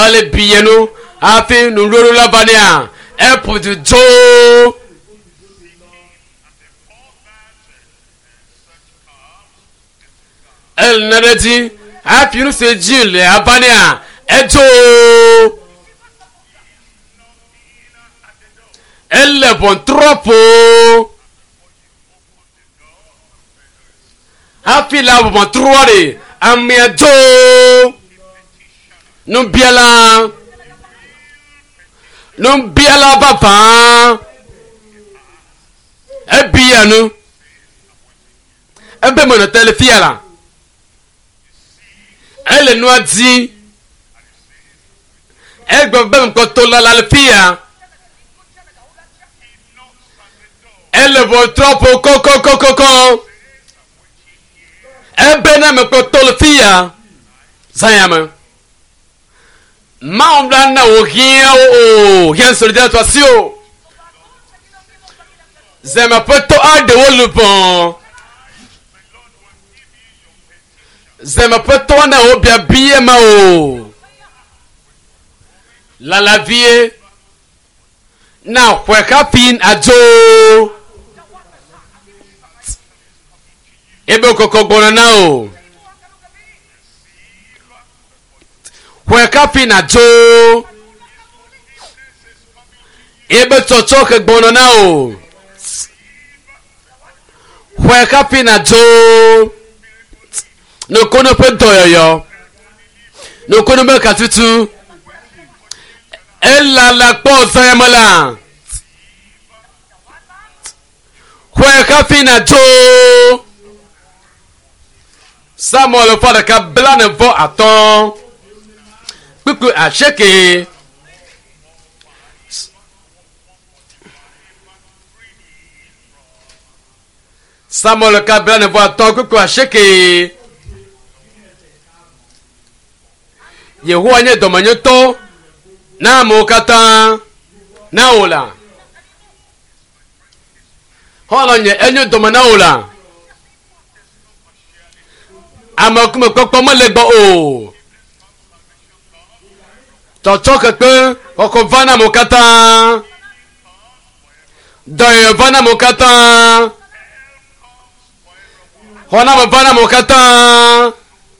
le bienu afi nu loro la bania e putu jo el nareti afi nu se jile abania e jo elle bon troppo afi la bon troire amia jo non biala papa e bianu e be mo na telefiala ele no adi e gbe be ko to la fia ele vo troppo co e be na me ko to fia zayama ma on na o rien solidarisation zema poto ade wolupon zema poto na obia bie ma o la vie na kweka pin ajo ebe kokogona na o kweka pin ajo ebe tochoke gbono na o kweka pin ajo no kono pe doyoyo no kono me katutu ella la posa yamala kweka pin ajo Samuel fada ka blane vo aton pipu acheke Samuel ka blane vo aton pipu acheke Yehowa nye domanyo to na mokata na ola hola nye enyo domana ola amakume kokpo mo legbo o toto kepe oko vana mokata doyo vana mokata hona vana mokata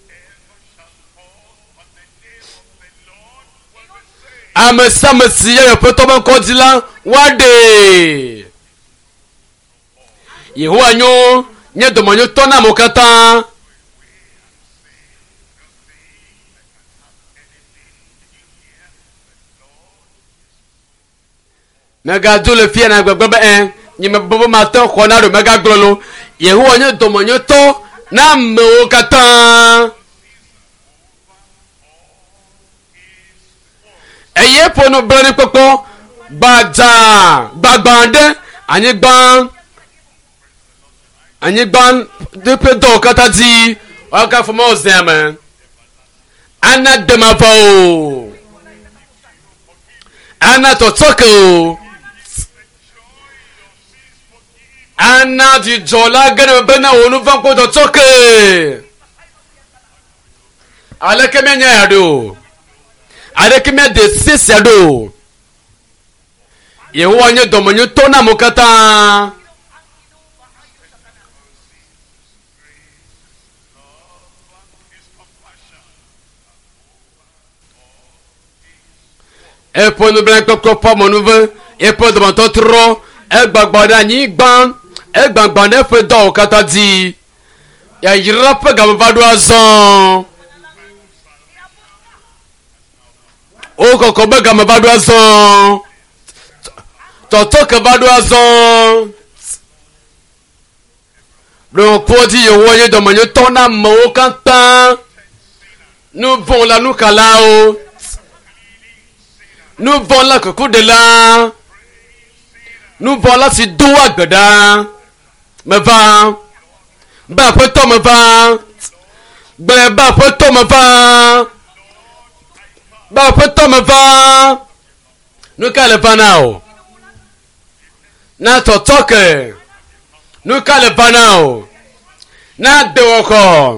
amesamesiya yo poto kodila wade Yehowa nyo nye domanyo to na mokata mega dole fia na gbegbe nyime bobo mato khona do mega glolo Yehowa nye domanyo to na mokata eye pono brani popo gbagbande anyi gban depe do kata di aka for mo zema ana demavo ana totoko ana di jola gana bena onu van ko totoke aleke menya yado aleke me de sisado Yehowa nye domanyo to na mokata e po no blank ko mo nuve e po do to tro e gbagbada yin gban e gbangban e fe do kata di ya yira pe ga vado azon o ko be ga vado azon to ke vado azon lo po di Yehowa ye do manyo to na mo kanta nu bon la nu kala o nous bon la koko de la nous bon la si do agbada me va ba poto me va ba poto me va ba poto me va nous kale panao na totoke nous kale panao na de woko